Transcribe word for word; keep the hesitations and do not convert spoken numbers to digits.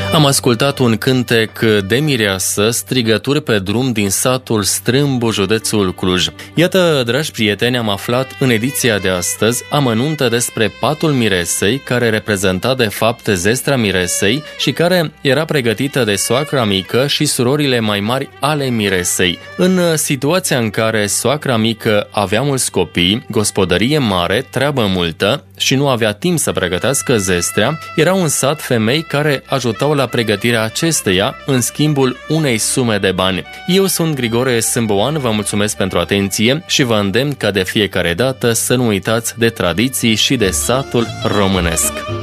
Am ascultat un cântec de mireasă, strigături pe drum din satul Strâmbu, județul Cluj. Iată, dragi prieteni, am aflat în ediția de astăzi amănunte despre patul miresei, care reprezenta de fapt zestrea miresei și care era pregătită de soacra mică și surorile mai mari ale miresei. În situația în care soacra mică avea mulți copii, gospodărie mare, treabă multă și nu avea timp să pregătească zestrea, era un sat femei care ajutau la pregătirea acesteia în schimbul unei sume de bani. Eu sunt Grigore Sâmboan, vă mulțumesc pentru atenție și vă îndemn ca de fiecare dată să nu uitați de tradiții și de satul românesc.